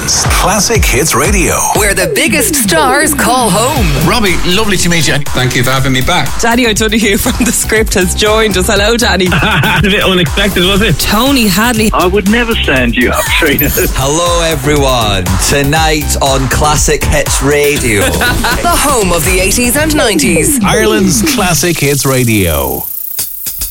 Ireland's Classic Hits Radio, where the biggest stars call home. Robbie, lovely to meet you. Thank you for having me back. Danny O'Donoghue from The Script has joined us. Hello, Danny. A bit unexpected, was it? Tony Hadley. I would never stand you up, Trina. Hello, everyone. Tonight on Classic Hits Radio. The home of the 80s and 90s. Ireland's Classic Hits Radio.